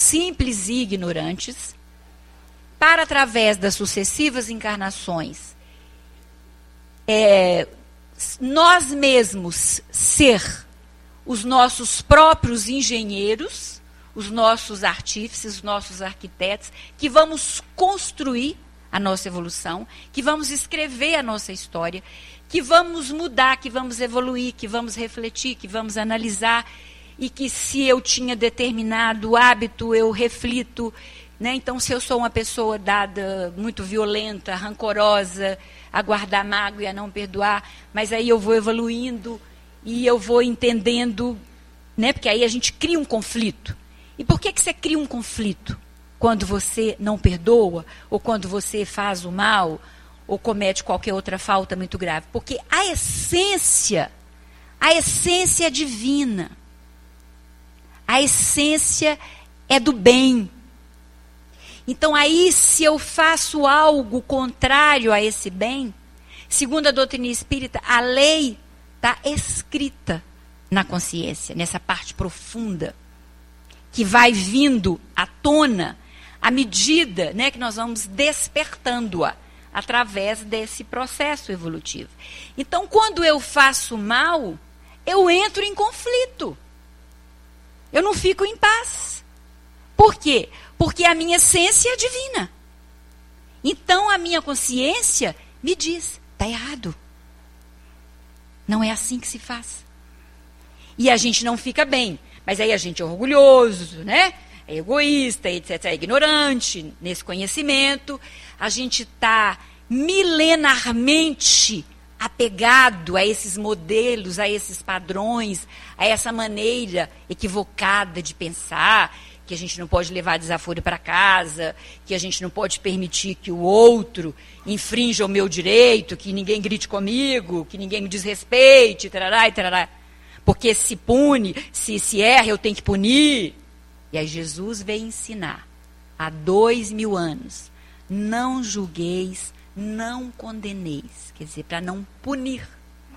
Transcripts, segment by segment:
simples e ignorantes, para, através das sucessivas encarnações, nós mesmos ser os nossos próprios engenheiros, os nossos artífices, os nossos arquitetos, que vamos construir a nossa evolução, que vamos escrever a nossa história, que vamos mudar, que vamos evoluir, que vamos refletir, que vamos analisar, e que se eu tinha determinado hábito, eu reflito, né? Então, se eu sou uma pessoa dada, muito violenta, rancorosa, a guardar mágoa e a não perdoar, mas aí eu vou evoluindo e eu vou entendendo, né? Porque aí a gente cria um conflito. E por que você cria um conflito? Quando você não perdoa, ou quando você faz o mal, ou comete qualquer outra falta muito grave. Porque a essência é divina. A essência é do bem. Então aí, se eu faço algo contrário a esse bem, segundo a doutrina espírita, a lei está escrita na consciência, nessa parte profunda, que vai vindo à tona à medida, né, que nós vamos despertando-a através desse processo evolutivo. Então, quando eu faço mal, eu entro em conflito. Eu não fico em paz. Por quê? Porque a minha essência é divina. Então, a minha consciência me diz, está errado. Não é assim que se faz. E a gente não fica bem. Mas aí a gente é orgulhoso, né? É egoísta, etc. É ignorante nesse conhecimento. A gente está milenarmente apegado a esses modelos, a esses padrões, a essa maneira equivocada de pensar, que a gente não pode levar desaforo para casa, que a gente não pode permitir que o outro infrinja o meu direito, que ninguém grite comigo, que ninguém me desrespeite, tarará e tarará. Porque se pune, se erra, eu tenho que punir. E aí Jesus veio ensinar, há 2000 anos, não julgueis, não condeneis. Quer dizer, para não punir.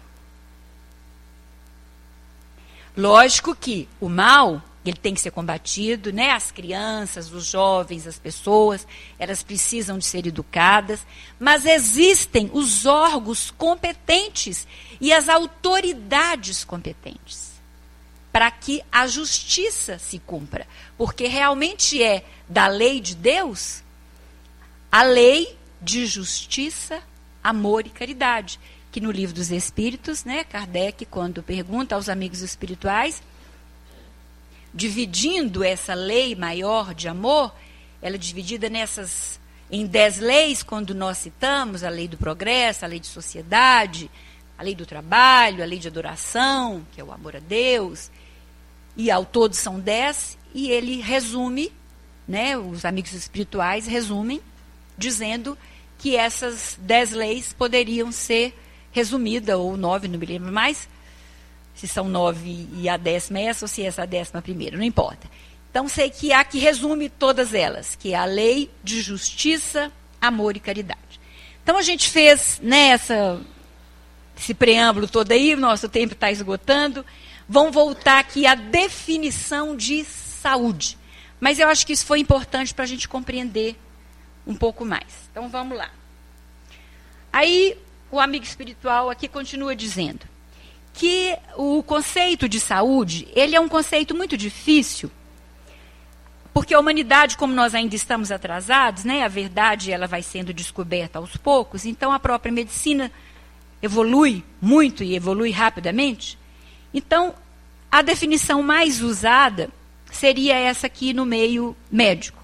Lógico que o mal, ele tem que ser combatido, né? As crianças, os jovens, as pessoas, elas precisam de ser educadas, mas existem os órgãos competentes e as autoridades competentes para que a justiça se cumpra, porque realmente é da lei de Deus a lei de justiça, amor e caridade, que no Livro dos Espíritos, né, Kardec, quando pergunta aos amigos espirituais, dividindo essa lei maior de amor, ela é dividida em 10 leis, quando nós citamos a lei do progresso, a lei de sociedade, a lei do trabalho, a lei de adoração, que é o amor a Deus, e ao todo são 10, e ele resume, né, os amigos espirituais resumem, dizendo que essas 10 leis poderiam ser resumidas, ou 9, não me lembro mais, se são 9 e a 10ª essa, ou se essa é a 11ª, não importa. Então, sei que há que resume todas elas, que é a lei de justiça, amor e caridade. Então, a gente fez, né, esse preâmbulo todo aí, o nosso tempo está esgotando. Vamos voltar aqui à definição de saúde. Mas eu acho que isso foi importante para a gente compreender um pouco mais. Então, vamos lá. Aí, o amigo espiritual aqui continua dizendo que o conceito de saúde, ele é um conceito muito difícil, porque a humanidade, como nós ainda estamos atrasados, né, a verdade ela vai sendo descoberta aos poucos, então a própria medicina evolui muito e evolui rapidamente. Então, a definição mais usada seria essa aqui no meio médico.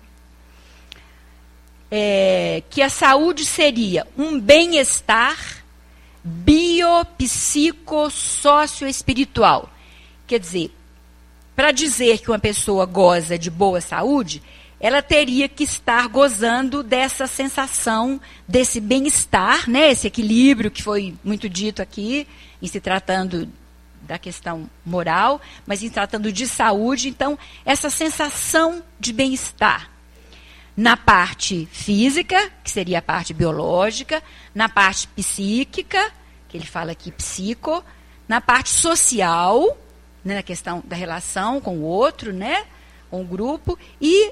Que a saúde seria um bem-estar biopsicossocioespiritual. Quer dizer, para dizer que uma pessoa goza de boa saúde, ela teria que estar gozando dessa sensação, desse bem-estar, né, esse equilíbrio que foi muito dito aqui, em se tratando da questão moral, mas em tratando de saúde. Então, essa sensação de bem-estar na parte física, que seria a parte biológica, na parte psíquica, que ele fala aqui psico, na parte social, né, na questão da relação com o outro, né, com o grupo, e